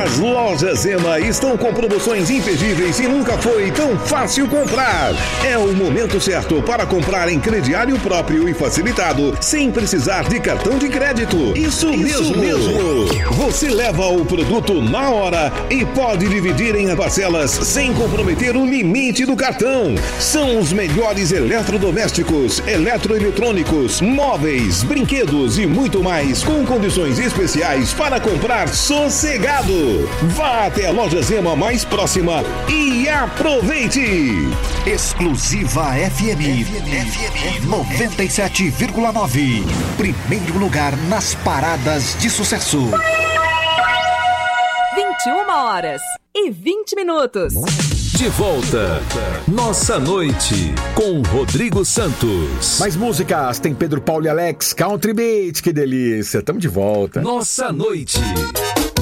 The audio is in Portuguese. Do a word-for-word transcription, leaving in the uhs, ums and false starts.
As lojas Zema estão com promoções imperdíveis e nunca foi tão fácil comprar. É o momento certo para comprar em crediário próprio e facilitado, sem precisar de cartão de crédito. Isso, Isso mesmo. mesmo. Você leva o produto na hora e pode dividir em parcelas sem comprometer o limite do cartão. São os melhores eletrodomésticos, eletroeletrônicos, móveis, brinquedos e muito mais, com condições especiais para comprar sossegado. Vá até a loja Zema mais próxima e aproveite. Exclusiva F M, F M noventa e sete vírgula nove. Primeiro lugar nas paradas de sucesso. vinte e uma horas e vinte minutos. De volta, Nossa Noite, com Rodrigo Santos. Mais músicas, tem Pedro Paulo e Alex, Country Beat, que delícia, tamo de volta. Nossa Noite.